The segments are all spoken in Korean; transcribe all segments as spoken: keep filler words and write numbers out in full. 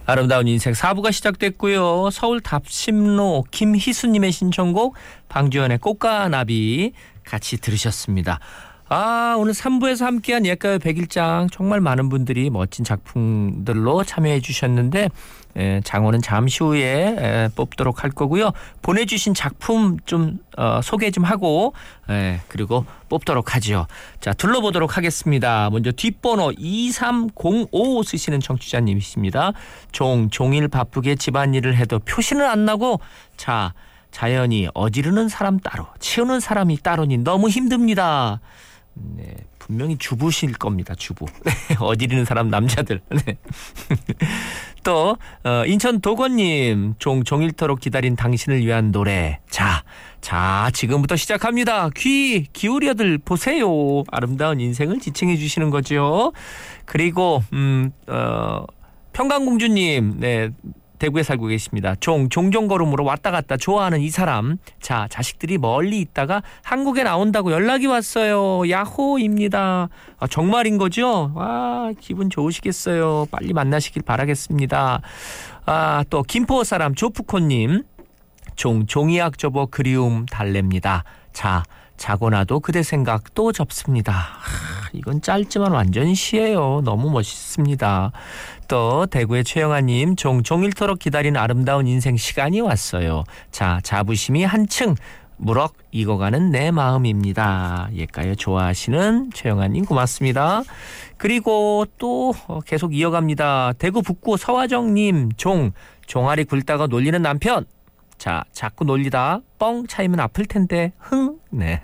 아름다운 인생 사 부가 시작됐고요. 서울 답심로 김희수님의 신청곡 방주연의 꽃과 나비 같이 들으셨습니다. 아, 오늘 삼 부에서 함께한 옛가요 백일장 정말 많은 분들이 멋진 작품들로 참여해 주셨는데 에, 장호는 잠시 후에 에, 뽑도록 할 거고요. 보내주신 작품 좀 어, 소개 좀 하고 에, 그리고 뽑도록 하죠. 자, 둘러보도록 하겠습니다. 먼저 뒷번호 이삼공오 쓰시는 청취자님이십니다. 종, 종일 바쁘게 집안일을 해도 표시는 안 나고 자, 자연이 어지르는 사람 따로 치우는 사람이 따로니 너무 힘듭니다. 네, 분명히 주부실 겁니다. 주부. 어지르는 사람 남자들. 네. 또 어, 인천 도건님 종 종일토록 기다린 당신을 위한 노래. 자, 자 지금부터 시작합니다. 귀 기울여들 보세요. 아름다운 인생을 지칭해 주시는 거죠. 그리고 음, 어, 평강공주님 네. 대구에 살고 계십니다. 종, 종종걸음으로 왔다 갔다 좋아하는 이 사람. 자, 자식들이 멀리 있다가 한국에 나온다고 연락이 왔어요. 야호입니다. 아, 정말인 거죠? 와, 기분 좋으시겠어요. 빨리 만나시길 바라겠습니다. 아, 또 김포 사람 조프코님. 종, 종이학 접어 그리움 달랩니다. 자, 자고 나도 그대 생각 또 접습니다. 하, 이건 짧지만 완전 시예요. 너무 멋있습니다. 또 대구의 최영아님 종 종일토록 기다린 아름다운 인생 시간이 왔어요. 자, 자부심이 한층 무럭 익어가는 내 마음입니다. 옛가요 좋아하시는 최영아님 고맙습니다. 그리고 또 계속 이어갑니다. 대구 북구 서화정님 종 종아리 굴다가 놀리는 남편. 자, 자꾸 놀리다 뻥 차이면 아플 텐데 흥. 네.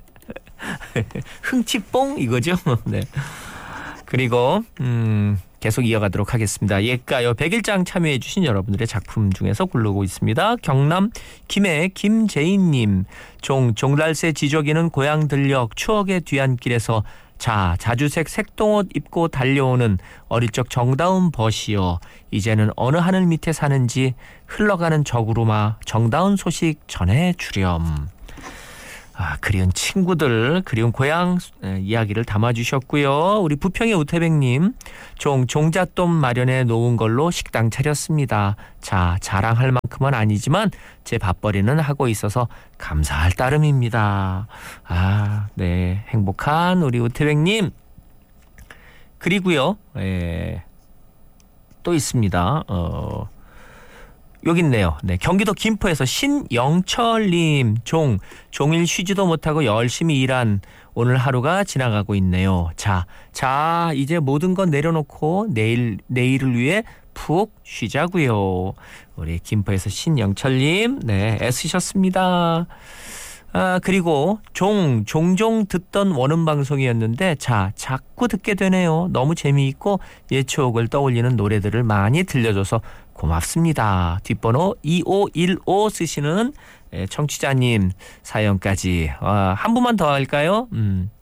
흥치뽕 이거죠. 네. 그리고 음, 계속 이어가도록 하겠습니다. 옛가요 백일장 참여해 주신 여러분들의 작품 중에서 고르고 있습니다. 경남 김해 김재인님 종 종달새 지저귀는 고향 들녘 추억의 뒤안길에서 자, 자주색 색동옷 입고 달려오는 어릴 적 정다운 벗이여 이제는 어느 하늘 밑에 사는지 흘러가는 저구루마 정다운 소식 전해주렴. 아, 그리운 친구들, 그리운 고향 이야기를 담아주셨고요. 우리 부평의 우태백님, 종, 종잣돈 마련해 놓은 걸로 식당 차렸습니다. 자, 자랑할 만큼은 아니지만 제 밥벌이는 하고 있어서 감사할 따름입니다. 아, 네, 행복한 우리 우태백님. 그리고요, 예, 또 있습니다. 어. 여기 있네요. 네, 경기도 김포에서 신영철님 종 종일 쉬지도 못하고 열심히 일한 오늘 하루가 지나가고 있네요. 자, 자 이제 모든 건 내려놓고 내일 내일을 위해 푹 쉬자고요. 우리 김포에서 신영철님 네 애쓰셨습니다. 아, 그리고 종, 종종 듣던 원음 방송이었는데 자, 자꾸 듣게 되네요. 너무 재미있고 옛 추억을 떠올리는 노래들을 많이 들려줘서 고맙습니다. 뒷번호 이오일오 쓰시는 청취자님 사연까지 아, 한 분만 더 할까요? 음.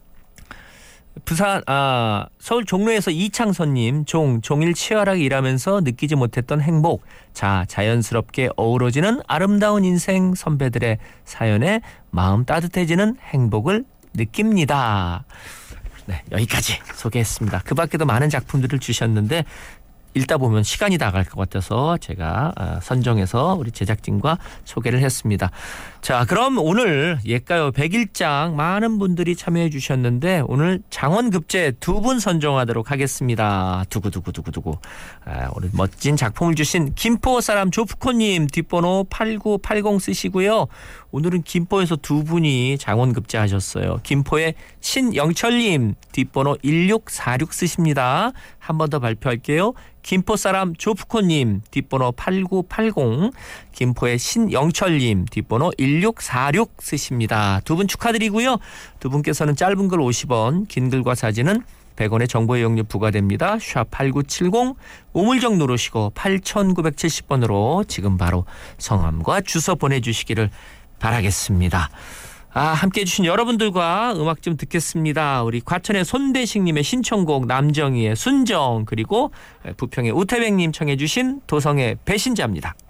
부산 아 서울 종로에서 이창선님 종 종일 치열하게 일하면서 느끼지 못했던 행복. 자, 자연스럽게 어우러지는 아름다운 인생 선배들의 사연에 마음 따뜻해지는 행복을 느낍니다. 네, 여기까지 소개했습니다. 그 밖에도 많은 작품들을 주셨는데 읽다 보면 시간이 다 갈 것 같아서 제가 선정해서 우리 제작진과 소개를 했습니다. 자, 그럼 오늘 옛가요 백일장 많은 분들이 참여해 주셨는데 오늘 장원급제 두 분 선정하도록 하겠습니다. 두구두구두구두구. 아, 오늘 멋진 작품을 주신 김포 사람 조프코님 뒷번호 팔구팔공 쓰시고요. 오늘은 김포에서 두 분이 장원급제 하셨어요. 김포의 신영철님 뒷번호 일육사육 쓰십니다. 한 번 더 발표할게요. 김포 사람 조프코님 뒷번호 팔구팔공, 김포의 신영철님 뒷번호 일육사육 쓰십니다. 두 분 축하드리고요. 두 분께서는 짧은 글 오십 원, 긴 글과 사진은 백 원의 정보 이용료 부과됩니다. 샵 팔구칠공 우물정 누르시고 팔천구백칠십 번으로 지금 바로 성함과 주소 보내주시기를 바라겠습니다. 아, 함께해 주신 여러분들과 음악 좀 듣겠습니다. 우리 과천의 손대식님의 신청곡 남정희의 순정, 그리고 부평의 우태백님 청해 주신 도성의 배신자입니다.